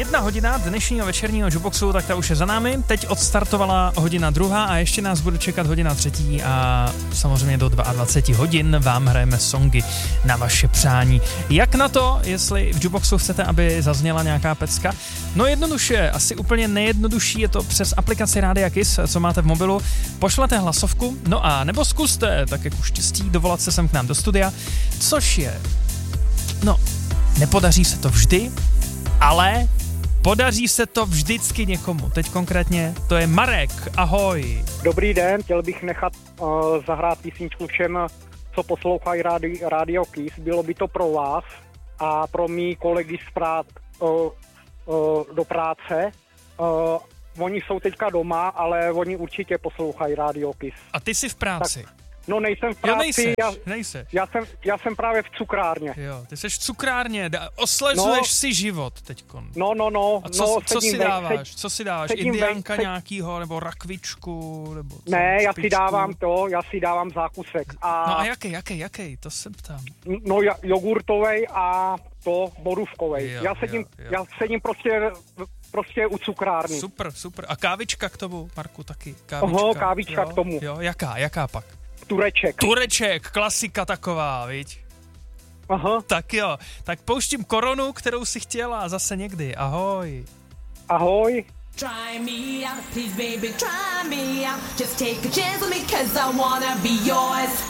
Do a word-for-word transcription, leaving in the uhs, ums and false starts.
Jedna hodina dnešního večerního Jukeboxu, tak ta už je za námi. Teď odstartovala hodina druhá a ještě nás bude čekat hodina třetí a samozřejmě do dvacet dva hodin vám hrajeme songy na vaše přání. Jak na to, jestli v Jukeboxu chcete, aby zazněla nějaká pecka? No jednoduše, asi úplně nejjednodušší je to přes aplikaci Rádia Kiss, co máte v mobilu. Pošlete hlasovku, no a nebo zkuste, tak jak už štěstí, dovolat se sem k nám do studia, což je, no, nepodaří se to vždy, ale podaří se to vždycky někomu. Teď konkrétně to je Marek, ahoj. Dobrý den, chtěl bych nechat uh, zahrát písničku všem, co poslouchají rádi, Radio Kiss. Bylo by to pro vás a pro mý kolegy z prát, uh, uh, do práce. Uh, oni jsou teďka doma, ale oni určitě poslouchají Radio Kiss. A ty jsi v práci? Tak, no nejsem v práci, jo, nejseš, já, nejseš. Já, jsem, já jsem právě v cukrárně. Jo, ty jsi v cukrárně, oslezuješ no, si život teďkon. No, no, no. A co, no, co si ve, dáváš? sed, Co si dáváš? Indiánka ve, nějakýho, nebo rakvičku, nebo co? Ne, špičku? já si dávám to, já si dávám zákusek. A, no a jaký, jaký, jaký, to se ptám. No jogurtovej a to borůvkovej. Jo, já sedím, jo, jo. já sedím prostě... prostě u cukrárny. Super, super. A kávička k tomu, Marku, taky? Kávička, Oho, kávička jo, k tomu. Jo, jaká, jaká pak? Tureček. Tureček, klasika taková, viď? Aha. Tak jo, tak pouštím koronu, kterou si chtěla zase někdy. Ahoj. Ahoj. Try me out, please baby, try me out. Just take a chance with me cause I wanna be yours.